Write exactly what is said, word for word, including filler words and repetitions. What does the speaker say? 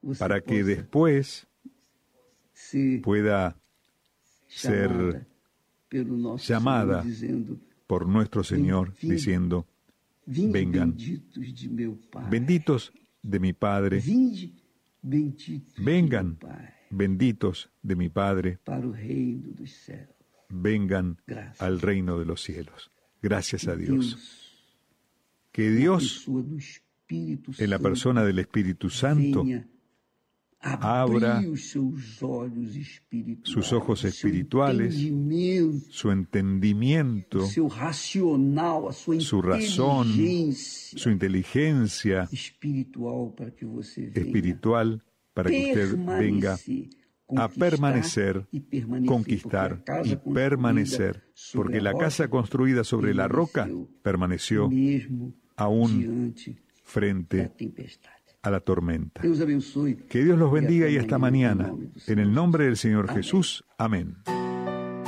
para que después pueda ser llamada por nuestro Señor diciendo: vengan, benditos de mi Padre, vengan, benditos de mi Padre, vengan al reino de los cielos. Gracias a Dios. Que Dios, en la persona del Espíritu Santo, abra sus ojos espirituales, su entendimiento, su razón, su inteligencia espiritual, para que usted venga a permanecer, conquistar y permanecer, porque la casa construida sobre la roca permaneció aún frente a la tormenta. Que Dios los bendiga y hasta mañana. En el nombre del Señor Jesús. Amén.